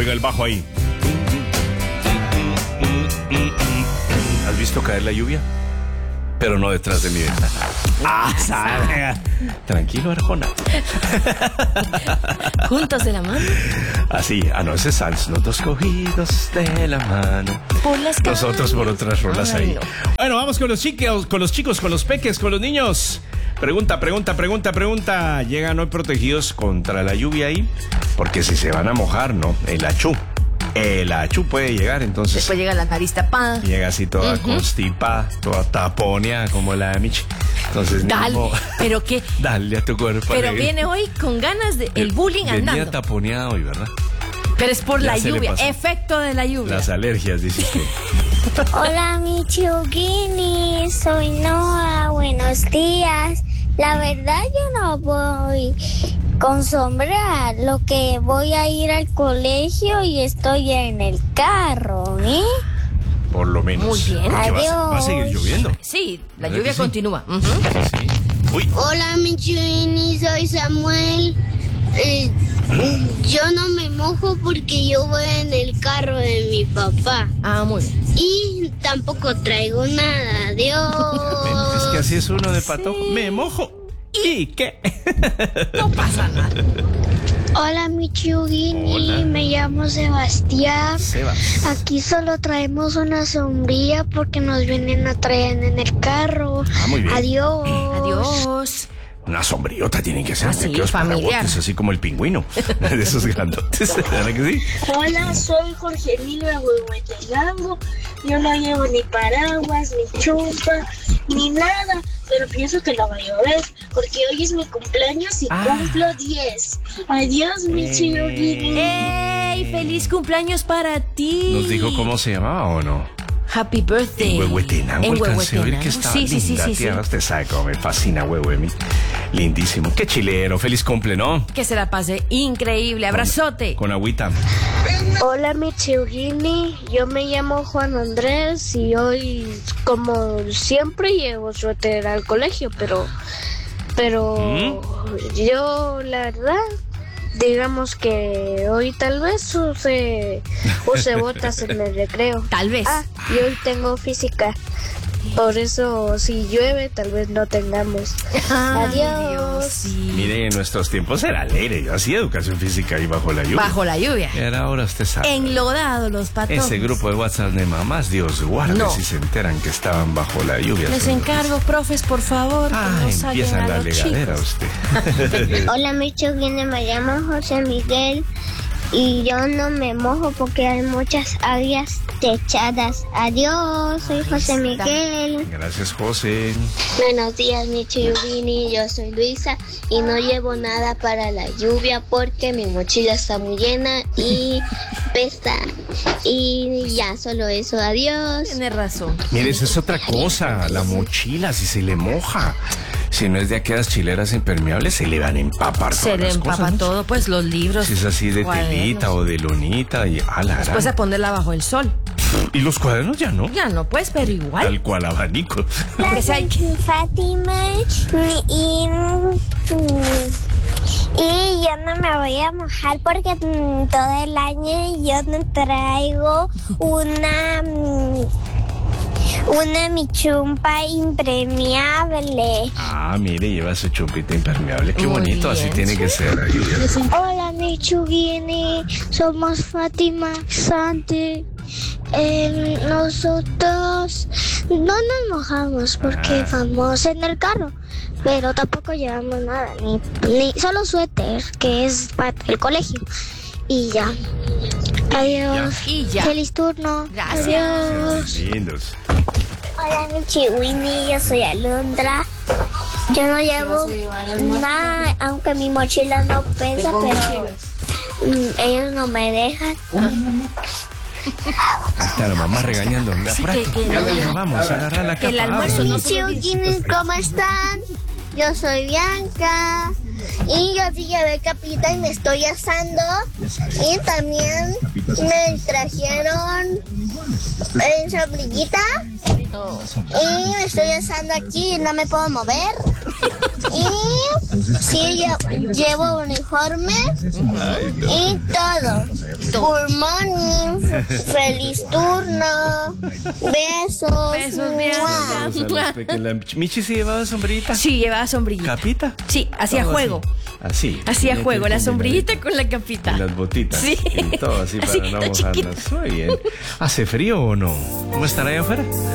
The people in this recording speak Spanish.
Oiga el bajo ahí. ¿Has visto caer la lluvia? Pero no detrás de mi ventana. Sabe. Tranquilo, Arjona. Juntos de la mano. Así, no, ese es Sans. Nosotros cogidos de la mano. Por las calles. Nosotros por otras rolas ahí. No. Bueno, vamos con los chicos, con los peques, con los niños. Pregunta. ¿Llegan hoy protegidos contra la lluvia ahí? Porque si se van a mojar, ¿no? El achú puede llegar, entonces. Después llega la nariz tapada. Llega así toda constipada, toda taponeada como la de Michi. Entonces, Dale, pero qué. Dale a tu cuerpo. Pero alegre. viene hoy con ganas de el bullying Venía andando. taponeada hoy, ¿verdad? Pero es por Ya la se le lluvia, pasó. efecto de la lluvia. Las alergias, dices tú. Hola, mi Chugini, soy Noah, buenos días. La verdad yo no voy con sombrero, lo que voy a ir al colegio y estoy en el carro, ¿eh? Por lo menos. Muy bien. Porque Adiós. va a seguir lloviendo. Sí, la ¿Verdad lluvia que sí? continúa. Ujú. Sí. Uy, Hola, mi Chugini, soy Samuel. Yo no me mojo porque yo voy en el carro de mi papá. Muy bien. Y tampoco traigo nada, adiós. es que así es uno de patojo. Me mojo. ¿Y qué? No pasa nada. Hola, mi Chugini, Hola. me llamo Sebastián. Sebas. Aquí solo traemos una sombrilla porque nos vienen a traer en el carro. Muy bien. Adiós. Adiós. Una sombrillota tienen que ser. Así, de aquellos familiar. paraguotes, así como el pingüino. De esos grandotes. ¿Verdad que sí? Hola, soy Jorge Emilio de Huehuetenango. Yo no llevo ni paraguas, ni chumpa, ni nada. Pero pienso que no va a llover porque hoy es mi cumpleaños y cumplo 10. Adiós, mi Chugini. ¡Ey! ¡Feliz cumpleaños para ti! ¿Nos dijo cómo se llamaba o no? Happy birthday. En Huehuetenango alcancé a oír que estaba Sí, linda, sí. tía. Usted sabe cómo me fascina Huehuemi. Lindísimo. Qué chilero. Feliz cumple, ¿no? Que se la pase increíble. Abrazote. Con agüita. Hola, mi Chugini. Yo me llamo Juan Andrés y hoy, como siempre, llevo suéter al colegio, pero yo, la verdad, digamos que hoy tal vez use botas en el recreo. Tal vez. Y hoy tengo física. Por eso, si llueve, tal vez no tengamos. Adiós. Sí. Miren, en nuestros tiempos era alegre. Yo hacía educación física ahí bajo la lluvia. Bajo la lluvia. Era ahora usted sabe. Enlodado los patojos. Ese grupo de WhatsApp de mamás, Dios guarde No. si se enteran que estaban bajo la lluvia. Les Son encargo, profes, por favor, que no saquen empiezan a la los legadera chicos. usted. Hola, mi Chugini, me llamo José Miguel y yo no me mojo porque hay muchas áreas techadas. Adiós, soy José Miguel. Gracias, José. Buenos días, mi Chugini, yo soy Luisa y no llevo nada para la lluvia porque mi mochila está muy llena y pesa. Y ya, solo eso, adiós. Tienes razón. Mire, esa es otra cosa. La mochila, si se le moja. Si no es de aquellas chileras impermeables, se le van a empapar Se todas le las empapa cosas, ¿no? todo, pues los libros. Si es así de cuadernos. telita o de lonita y Después a ponerla bajo el sol. y los cuadernos ya no. Ya no, pues, pero igual. Tal cual abanico. Aunque sea hay que- Soy Fátima y yo no me voy a mojar porque todo el año yo no traigo una mi chumpa impermeable. Mire, lleva su chumpita impermeable. Qué Muy bonito, así bien. tiene que ser. Hola, mi Chugini, somos Fátima Santi. Nosotros no nos mojamos porque vamos en el carro, pero tampoco llevamos nada, ni solo suéter, que es para el colegio. Y ya. Adiós. Y ya. Feliz turno. Gracias. Adiós. Lindos. Hola, mi Chihuini, yo soy Alondra. Yo no llevo nada, aunque mi mochila no pesa, pero ellos no me dejan. Ahí está la mamá regañando. Sí, que Ya vamos a agarrar la que el capa. almuerzo no Mis se lo chihuines, ¿cómo están? Yo soy Bianca y yo sí llevé capita y me estoy asando. Y también me trajeron sombrillita y me estoy asando aquí y no me puedo mover. Y sí, llevo uniforme y todo. Good morning. Feliz turno. Besos. Besos, Bianca. Michi sí llevaba sombrillita. Sí, llevaba sombrilla. ¿Capita? Sí, hacía Todo juego. Así. Hacía Tiene juego, que la combinar sombrillita con la capita. y las botitas. Sí. Y todo así para Así, no chiquito. mojarlas. Muy bien. ¿Hace frío o no? ¿Cómo estará ahí afuera?